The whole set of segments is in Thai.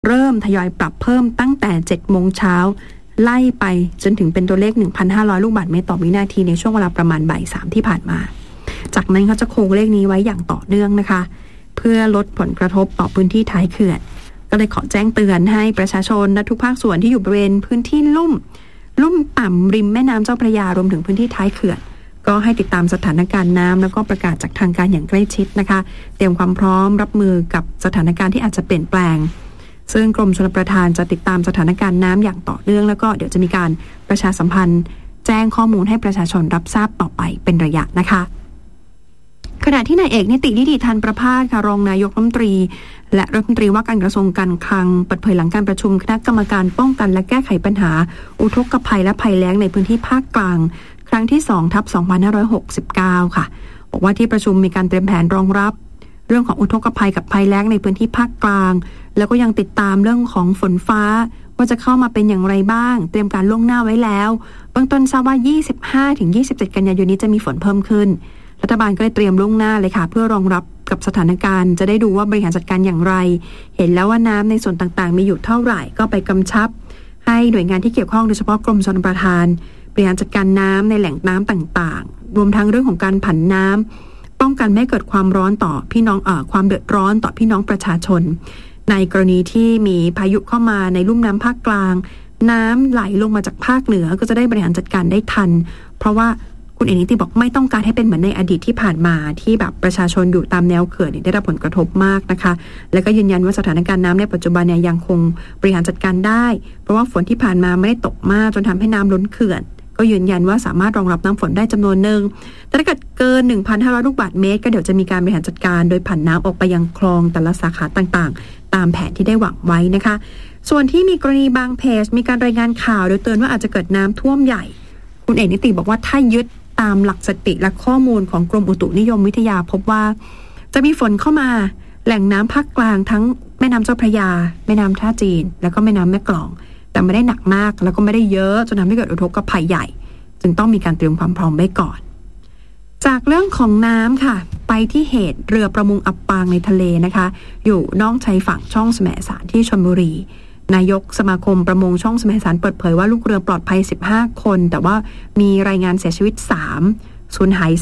เริ่มทยอยปรับเพิ่มตั้งแต่ 7 โมงเช้าไล่ไปจนถึงเป็นตัวเลข 1,500 ลูกบาศก์เมตรต่อวินาทีในช่วงเวลาประมาณบ่าย 3ที่ผ่านมาจากนั้นเขาจะคงเลขนี้ไว้อย่างต่อเนื่องนะคะเพื่อลดผลกระทบต่อพื้นที่ท้ายเขื่อนก็เลยขอแจ้งเตือนให้ประชาชนและทุกภาคส่วนที่อยู่บริเวณพื้นที่ลุ่มต่ำริมแม่น้ำเจ้าพระยารวมถึงพื้นที่ท้ายเขื่อนก็ให้ติดตามสถานการณ์น้ำแล้วก็ประกาศจากทางการอย่างใกล้ชิดนะคะเตรียมความพร้อมรับมือกับสถานการณ์ที่อาจจะเปลี่ยนแปลงซึ่งกรมชลประทานจะติดตามสถานการณ์น้ำอย่างต่อเนื่องแล้วก็เดี๋ยวจะมีการประชาสัมพันธ์แจ้งข้อมูลให้ประชาชนรับทราบต่อไปเป็นระยะนะคะขณะที่นายเอกนิตินิติธันประภาสค่ะรองนายกรัฐมนตรีและรัฐมนตรีว่าการกระทรวงการคลังเปิดเผยหลังการประชุมคณะกรรมการป้องกันและแก้ไขปัญหาอุทกภัยและภัยแล้งในพื้นที่ภาคกลางครั้งที่ 2/2569 ค่ะบอกว่าที่ประชุมมีการเตรียมแผนรองรับเรื่องของอุทกภัยกับภัยแล้งในพื้นที่ภาคกลางแล้วก็ยังติดตามเรื่องของฝนฟ้าว่าจะเข้ามาเป็นอย่างไรบ้างเตรียมการล่วงหน้าไว้แล้วเบื้องต้นทราบว่า 25-27 กันยายนนี้จะมีฝนเพิ่มขึ้นรัฐบาลก็เลยเตรียมล่วงหน้าเลยค่ะเพื่อรองรับกับสถานการณ์จะได้ดูว่าบริหารจัดการอย่างไรเห็นแล้วว่าน้ำในส่วนต่างๆมีอยู่เท่าไหร่ก็ไปกำชับให้หน่วยงานที่เกี่ยวข้องโดยเฉพาะกรมชลประทานบริหารจัดการน้ำในแหล่งน้ำต่างๆรวมทั้งเรื่องของการผันน้ำป้องกันไม่ให้เกิดความร้อนต่อพี่น้องความเดือดร้อนต่อพี่น้องประชาชนในกรณีที่มีพายุเข้ามาในลุ่มน้ำภาคกลางน้ำไหลลงมาจากภาคเหนือก็จะได้บริหารจัดการได้ทันเพราะว่าคุณเอกนิติบอกไม่ต้องการให้เป็นเหมือนในอดีตที่ผ่านมาที่แบบประชาชนอยู่ตามแนวเขื่อนได้รับผลกระทบมากนะคะแล้วก็ยืนยันว่าสถานการณ์น้ำในปัจจุบันเนี่ยยังคงบริหารจัดการได้เพราะว่าฝนที่ผ่านมาไม่ได้ตกมากจนทำให้น้ำล้นเขื่อนก็ยืนยันว่าสามารถรองรับน้ำฝนได้จำนวนหนึ่งแต่ถ้าเกิน 1,500 ลูกบาศก์เมตรก็เดี๋ยวจะมีการบริหารจัดการโดยผันน้ำออกไปยังคลองแต่ละสาขาต่างๆตามแผนที่ได้หวังไว้นะคะส่วนที่มีกรณีบางเพจมีการรายงานข่าวโดยเตือนว่าอาจจะเกิดน้ำท่วมใหญ่คุณเอกนิติบอกว่าถ้ายึดตามหลักสถิติและข้อมูลของกรมอุตุนิยมวิทยาพบว่าจะมีฝนเข้ามาแหล่งน้ำภาคกลางทั้งแม่น้ำเจ้าพระยาแม่น้ำท่าจีนแล้วก็แม่น้ำแม่กลองแต่ไม่ได้หนักมากแล้วก็ไม่ได้เยอะจนทำให้เกิดอุทกภัยใหญ่จึงต้องมีการเตรียมความพร้อมไว้ก่อนจากเรื่องของน้ำค่ะไปที่เหตุเรือประมงอับปางในทะเลนะคะอยู่นอกชายฝั่งช่องแสมสารที่ชลบุรีนายกสมาคมประมงช่องแสมสารเปิดเผยว่าลูกเรือปลอดภัย15คนแต่ว่ามีรายงานเสียชีวิต3สูญหาย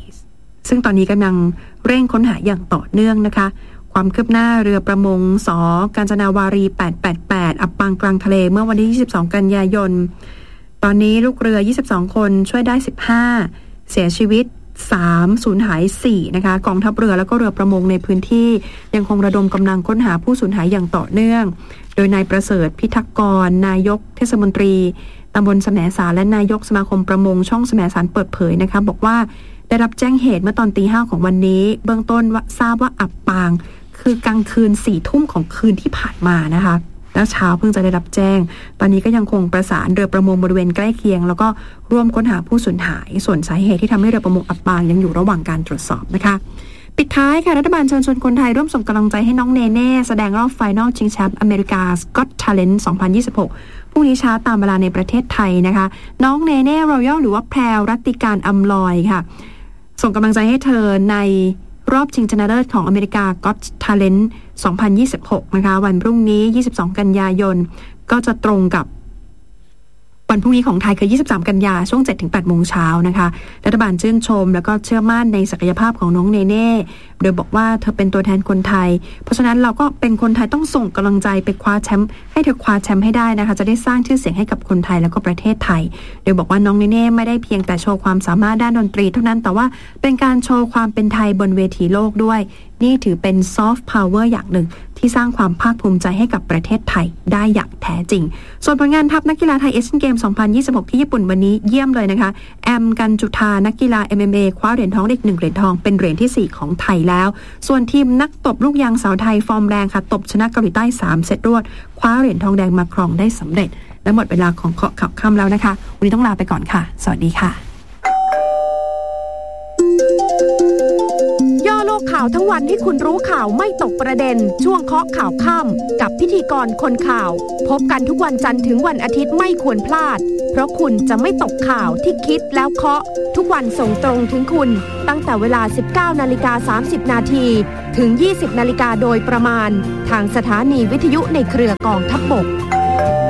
4ซึ่งตอนนี้กำลังเร่งค้นหาอย่างต่อเนื่องนะคะความคืบหน้าเรือประมงส.กาญจนาวารี888อับปางกลางทะเลเมื่อวันที่22กันยายนตอนนี้ลูกเรือ22คนช่วยได้15เสียชีวิต3สูญหาย4นะคะกองทัพเรือแล้วก็เรือประมงในพื้นที่ยังคงระดมกำลังค้นหาผู้สูญหายอย่างต่อเนื่องโดยนายประเสริฐพิทักษ์กรนายกเทศมนตรีตำบลแสมสารและนายกสมาคมประมงช่องแสมสารเปิดเผยนะคะบอกว่าได้รับแจ้งเหตุเมื่อตอน 5:00 ของวันนี้เบื้องต้นว่าทราบว่าอับปางคือกลางคืน 4 ทุ่มของคืนที่ผ่านมานะคะแล้วเช้าเพิ่งจะได้รับแจ้งตอนนี้ก็ยังคงประสานเรือประมงบริเวณใกล้เคียงแล้วก็ร่วมค้นหาผู้สูญหายส่วนสาเหตุที่ทำให้เรือประมงอับปางยังอยู่ระหว่างการตรวจสอบนะคะปิดท้ายค่ะรัฐบาลเชิญชวนคนไทยร่วมส่งกำลังใจให้น้องเนเน่แสดงรอบไฟนอลชิงแชมป์อเมริกา Got Talent 2026พรุ่งนี้เช้าตามเวลาในประเทศไทยนะคะน้องเนเน่รอยัลหรือว่าแพรวรัตติการอำลอยค่ะส่งกำลังใจให้เธอในรอบชิงชนะเลิศของอเมริกา Got Talent 2026นะคะวันพรุ่งนี้22กันยายนก็จะตรงกับวันพรุ่งนี้ของไทยคือ23กันยาช่วง 7-8 โมงเช้านะคะรัฐบาลชื่นชมแล้วก็เชื่อมั่นในศักยภาพของน้องเนเน่โดยบอกว่าเธอเป็นตัวแทนคนไทยเพราะฉะนั้นเราก็เป็นคนไทยต้องส่งกำลังใจไปคว้าแชมป์ให้เธอคว้าแชมป์ให้ได้นะคะจะได้สร้างชื่อเสียงให้กับคนไทยแล้วก็ประเทศไทยโดยบอกว่าน้องเนเน่ไม่ได้เพียงแต่โชว์ความสามารถด้านดนตรีเท่านั้นแต่ว่าเป็นการโชว์ความเป็นไทยบนเวทีโลกด้วยนี่ถือเป็นซอฟต์พาวเวอร์อย่างหนึ่งที่สร้างความภาคภูมิใจให้กับประเทศไทยได้อย่างแท้จริงส่วนผลงานทัพนักกีฬาไทยเอเชียนเกม 2026 ที่ญี่ปุ่นวันนี้เยี่ยมเลยนะคะแอมกันจุธานักกีฬา MMA คว้าเหรียญทองได้1เหรียญทองเป็นเหรียญที่4ของไทยแล้วส่วนทีมนักตบลูกยางสาวไทยฟอร์มแรงค่ะตบชนะเกาหลีใต้3เซตรวดคว้าเหรียญทองแดงมาครองได้สำเร็จและหมดเวลาของเคาะข่าวค่ำแล้วนะคะวันนี้ต้องลาไปก่อนค่ะสวัสดีค่ะย่อโลกข่าวทั้งวันให้คุณรู้ข่าวไม่ตกประเด็นช่วงเคาะข่าวค่ำกับพิธีกรคนข่าวพบกันทุกวันจันทร์ถึงวันอาทิตย์ไม่ควรพลาดเพราะคุณจะไม่ตกข่าวที่คิดแล้วเคาะทุกวันส่งตรงถึงคุณตั้งแต่เวลา 19:30 นาทีถึง 20 นาฬิกาโดยประมาณทางสถานีวิทยุในเครือกองทัพบก